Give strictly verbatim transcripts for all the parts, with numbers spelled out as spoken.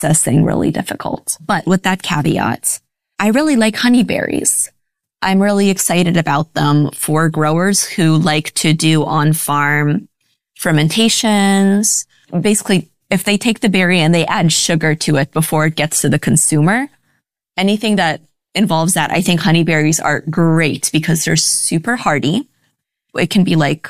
processing really difficult. But with that caveat, I really like honeyberries. I'm really excited about them for growers who like to do on-farm fermentations. Basically, if they take the berry and they add sugar to it before it gets to the consumer, anything that involves that, I think honeyberries are great because they're super hardy. It can be like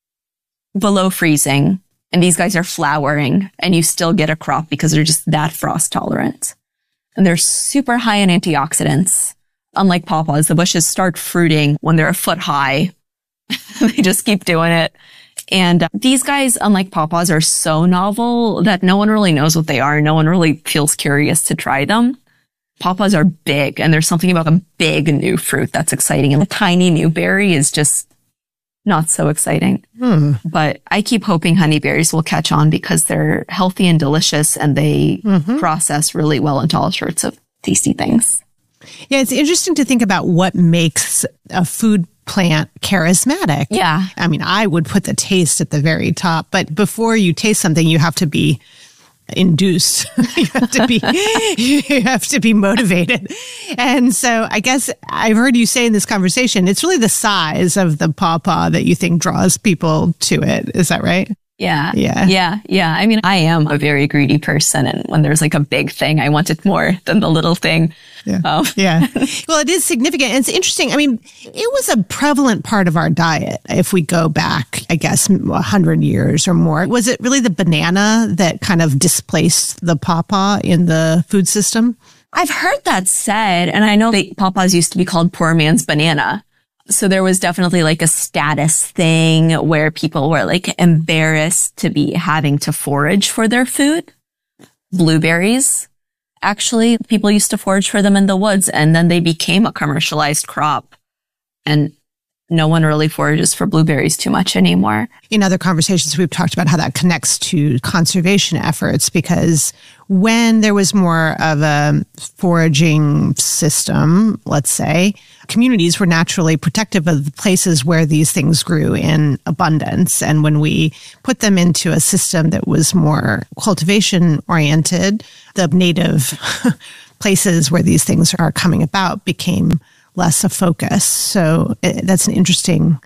below freezing, and these guys are flowering, and you still get a crop because they're just that frost tolerant. And they're super high in antioxidants. Unlike pawpaws, the bushes start fruiting when they're a foot high. They just keep doing it. And uh, these guys, unlike pawpaws, are so novel that no one really knows what they are. No one really feels curious to try them. Pawpaws are big, and there's something about a big new fruit that's exciting. And a tiny new berry is just not so exciting. Hmm. But I keep hoping honeyberries will catch on because they're healthy and delicious, and they mm-hmm. process really well into all sorts of tasty things. Yeah, it's interesting to think about what makes a food plant charismatic. Yeah. I mean, I would put the taste at the very top, but before you taste something, you have to be induced. you have to be, you have to be motivated. And so I guess I've heard you say in this conversation, it's really the size of the pawpaw that you think draws people to it. Is that right? Yeah. Yeah. Yeah. Yeah. I mean, I am a very greedy person. And when there's like a big thing, I want it more than the little thing. Yeah. Um. Yeah. Well, it is significant. And it's interesting. I mean, it was a prevalent part of our diet. If we go back, I guess, a hundred years or more, was it really the banana that kind of displaced the pawpaw in the food system? I've heard that said. And I know that pawpaws used to be called poor man's banana. So there was definitely like a status thing where people were like embarrassed to be having to forage for their food. Blueberries, actually, people used to forage for them in the woods, and then they became a commercialized crop. And no one really forages for blueberries too much anymore. In other conversations, we've talked about how that connects to conservation efforts, because when there was more of a foraging system, let's say, communities were naturally protective of the places where these things grew in abundance. And when we put them into a system that was more cultivation oriented, the native places where these things are coming about became less a focus. So it, that's an interesting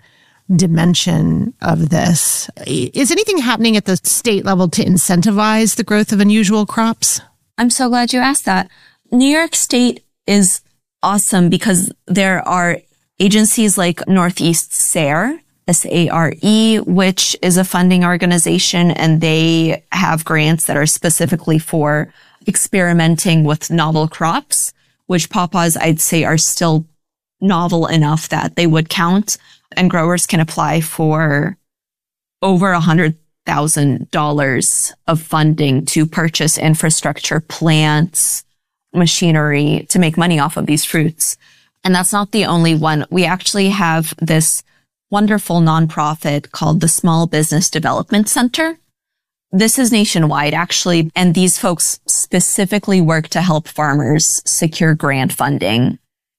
dimension of this. Is anything happening at the state level to incentivize the growth of unusual crops? I'm so glad you asked that. New York State is awesome because there are agencies like Northeast S A R E, S A R E, which is a funding organization, and they have grants that are specifically for experimenting with novel crops, which pawpaws, I'd say, are still novel enough that they would count, and growers can apply for over a hundred thousand dollars of funding to purchase infrastructure, plants, machinery to make money off of these fruits. And that's not the only one. We actually have this wonderful nonprofit called the Small Business Development Center. This is nationwide, actually, and these folks specifically work to help farmers secure grant funding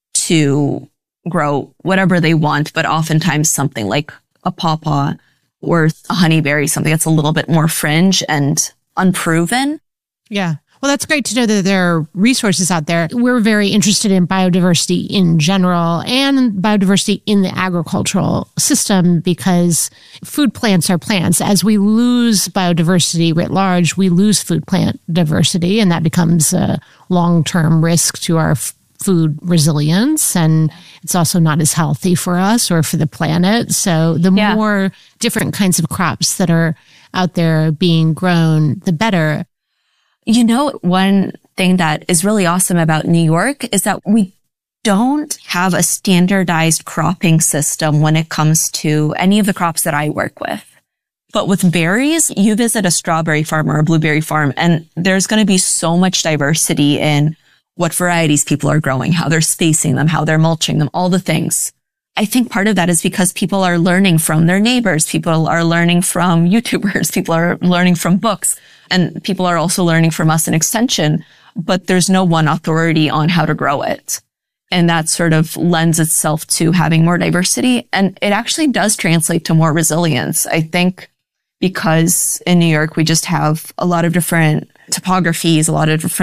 to grow whatever they want, but oftentimes something like a pawpaw or a honeyberry, something that's a little bit more fringe and unproven. Yeah. Well, that's great to know that there are resources out there. We're very interested in biodiversity in general and biodiversity in the agricultural system because food plants are plants. As we lose biodiversity writ large, we lose food plant diversity, and that becomes a long-term risk to our f- food resilience. And it's also not as healthy for us or for the planet. So the yeah. more different kinds of crops that are out there being grown, the better. You know, one thing that is really awesome about New York is that we don't have a standardized cropping system when it comes to any of the crops that I work with. But with berries, you visit a strawberry farm or a blueberry farm, and there's going to be so much diversity in what varieties people are growing, how they're spacing them, how they're mulching them, all the things. I think part of that is because people are learning from their neighbors. People are learning from YouTubers. People are learning from books. And people are also learning from us in extension, but there's no one authority on how to grow it. And that sort of lends itself to having more diversity. And it actually does translate to more resilience. I think because in New York, we just have a lot of different topographies, a lot of different